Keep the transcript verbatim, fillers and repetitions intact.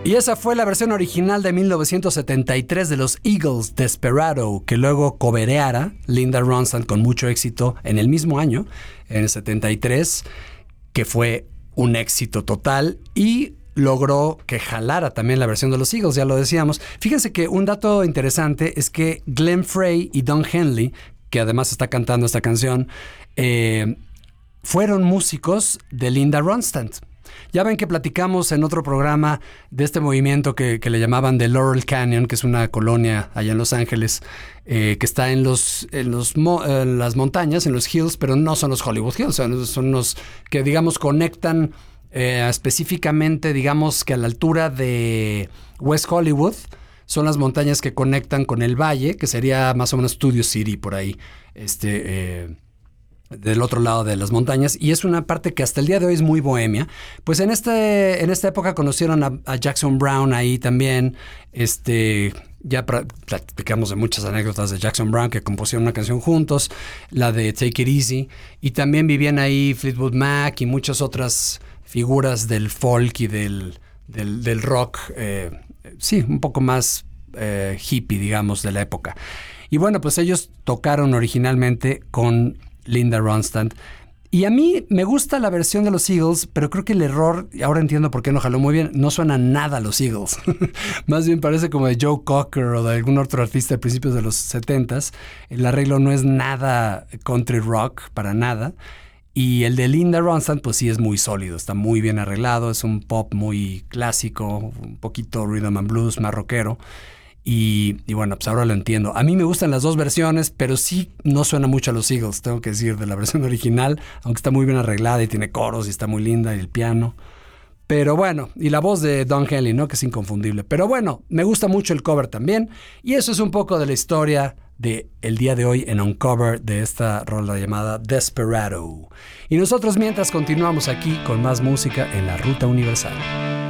Y esa fue la versión original de mil novecientos setenta y tres de los Eagles, Desperado, que luego covereara Linda Ronstadt con mucho éxito en el mismo año, en el setenta y tres, que fue un éxito total y logró que jalara también la versión de los Eagles, ya lo decíamos. Fíjense que un dato interesante es que Glenn Frey y Don Henley, que además está cantando esta canción, eh, fueron músicos de Linda Ronstadt. Ya ven que platicamos en otro programa de este movimiento que, que le llamaban The Laurel Canyon, que es una colonia allá en Los Ángeles, eh, que está en, los, en, los mo- en las montañas, en los hills, pero no son los Hollywood Hills, son, son los que, digamos, conectan eh, específicamente, digamos, que a la altura de West Hollywood. Son las montañas que conectan con el valle, que sería más o menos Studio City, por ahí, este... Eh, del otro lado de las montañas, y es una parte que hasta el día de hoy es muy bohemia. Pues en este en esta época conocieron a, a Jackson Browne ahí también. Este ya platicamos de muchas anécdotas de Jackson Browne, que compusieron una canción juntos, la de Take It Easy, y también vivían ahí Fleetwood Mac y muchas otras figuras del folk y del, del, del rock, eh, sí, un poco más eh, hippie, digamos, de la época. Y bueno, pues ellos tocaron originalmente con Linda Ronstadt. Y a mí me gusta la versión de los Eagles, pero creo que el error, y ahora entiendo por qué no jaló muy bien, no suena nada a los Eagles. Más bien parece como de Joe Cocker o de algún otro artista de principios de los setentas. El arreglo no es nada country rock, para nada. Y el de Linda Ronstadt, pues sí es muy sólido, está muy bien arreglado, es un pop muy clásico, un poquito rhythm and blues, más rockero. Y, y bueno, pues ahora lo entiendo. A mí me gustan las dos versiones, pero sí no suena mucho a los Eagles, tengo que decir, de la versión original, aunque está muy bien arreglada y tiene coros y está muy linda y el piano. Pero bueno, y la voz de Don Henley, ¿no? Que es inconfundible. Pero bueno, me gusta mucho el cover también. Y eso es un poco de la historia de el día de hoy en Uncover de esta rola llamada Desperado. Y nosotros mientras continuamos aquí con más música en la Ruta Universal.